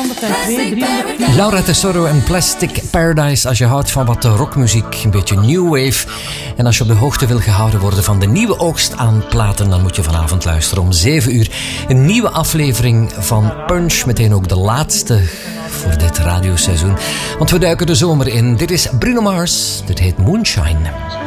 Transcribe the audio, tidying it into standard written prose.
200, 300. Laura Tesoro en Plastic Paradise. Als je houdt van wat rockmuziek, een beetje new wave. En als je op de hoogte wil gehouden worden van de nieuwe oogst aan platen, dan moet je vanavond luisteren om 7 uur. Een nieuwe aflevering van Punch. Meteen ook de laatste voor dit radioseizoen. Want we duiken de zomer in. Dit is Bruno Mars. Dit heet Moonshine.